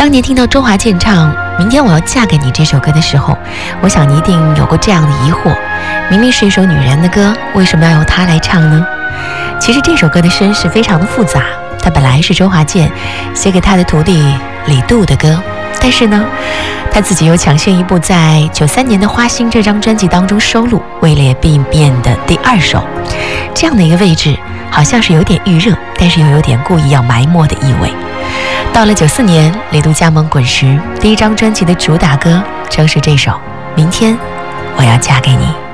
当年听到周华健唱《明天我要嫁给你》这首歌的时候，我想你一定有过这样的疑惑：明明是一首女人的歌，为什么要由她来唱呢？其实这首歌的身世非常的复杂，它本来是周华健写给他的徒弟李杜的歌，但是呢，他自己又抢先一步在93年的《花心》这张专辑当中收录，位列必变的第2首。这样的一个位置，好像是有点预热，但是又有点故意要埋没的意味。到了94年，李杜加盟滚石，第1张专辑的主打歌正是这首《明天我要嫁给你》。